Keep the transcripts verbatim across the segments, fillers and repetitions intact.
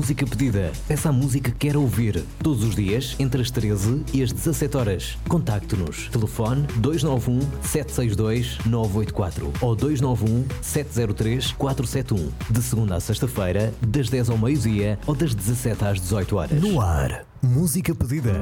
Música Pedida. Peça a música que quer ouvir. Todos os dias, entre as treze e as dezassete horas. Contacte-nos. Telefone dois nove um, sete seis dois, nove oito quatro ou dois nove um, sete zero três, quatro sete um. De segunda a sexta-feira, das dez ao meio-dia ou das dezassete às dezoito horas. No ar, Música Pedida.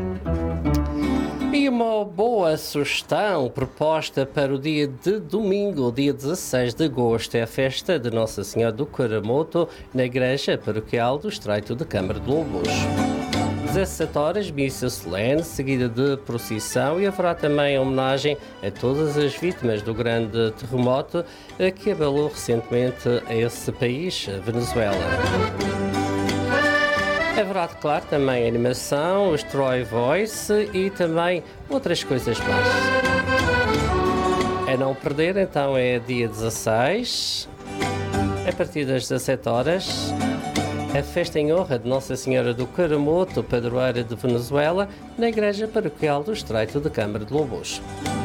E uma boa sugestão proposta para o dia de domingo, dia dezasseis de agosto, é a festa de Nossa Senhora do Caramoto na Igreja Paroquial do Estreito de Câmara de Lobos. dezassete horas, missa solene, seguida de procissão, e haverá também homenagem a todas as vítimas do grande terremoto que abalou recentemente esse país, a Venezuela. Haverá, claro, também animação, os Troy Voice e também outras coisas mais. A não perder, então, é dia dezasseis, a partir das dezassete horas, a festa em honra de Nossa Senhora do Caramoto, padroeira de Venezuela, na Igreja Paroquial do Estreito de Câmara de Lobos.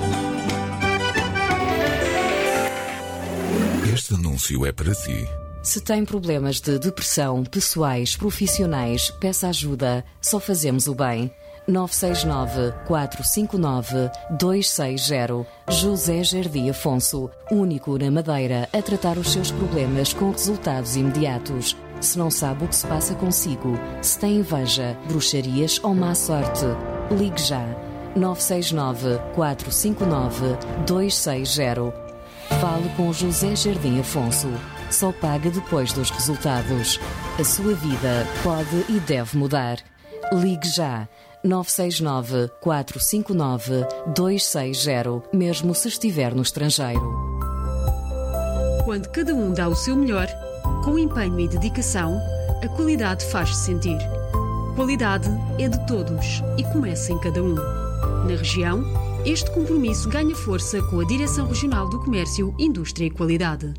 Este anúncio é para si. Se tem problemas de depressão, pessoais, profissionais, peça ajuda. Só fazemos o bem. nove seis nove, quatro cinco nove, dois seis zero. José Jardim Afonso, único na Madeira a tratar os seus problemas com resultados imediatos. Se não sabe o que se passa consigo, se tem inveja, bruxarias ou má sorte, ligue já. nove seis nove, quatro cinco nove, dois seis zero. Fale com José Jardim Afonso. Só paga depois dos resultados. A sua vida pode e deve mudar. Ligue já. nove seis nove, quatro cinco nove, dois seis zero, mesmo se estiver no estrangeiro. Quando cada um dá o seu melhor, com empenho e dedicação, a qualidade faz-se sentir. Qualidade é de todos e começa em cada um. Na região, este compromisso ganha força com a Direção Regional do Comércio, Indústria e Qualidade.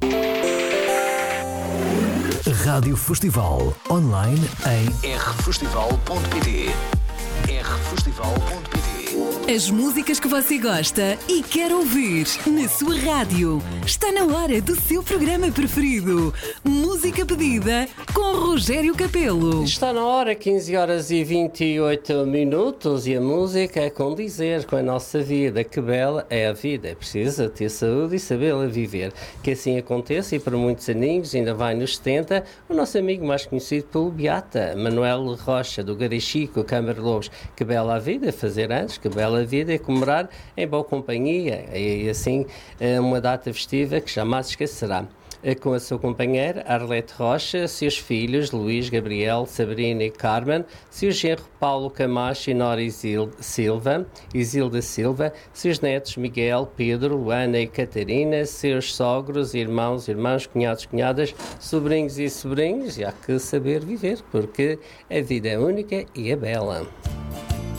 Rádio Festival, online em r festival ponto p t. r festival ponto p t. As músicas que você gosta e quer ouvir na sua rádio. Está na hora do seu programa preferido. Música Pedida com Rogério Capelo. Está na hora, quinze horas e vinte e oito minutos, e a música é condizer com a nossa vida. Que bela é a vida. É preciso ter saúde e sabê-la viver. Que assim aconteça, e por muitos aninhos, ainda vai nos setenta, o nosso amigo mais conhecido pelo Beata, Manuel Rocha, do Garachico, Câmara de Lobos. Que bela a vida é fazer anos, que bela a vida é comemorar em boa companhia. E assim, uma data festiva que jamais se esquecerá. Com a sua companheira Arlete Rocha, seus filhos Luís, Gabriel, Sabrina e Carmen, seu genro Paulo Camacho e Nora Isil Silva, Isilda Silva, seus netos Miguel, Pedro, Luana e Catarina, seus sogros, irmãos, irmãs, cunhados, cunhadas, sobrinhos e sobrinhos. E há que saber viver, porque a vida é única e é bela.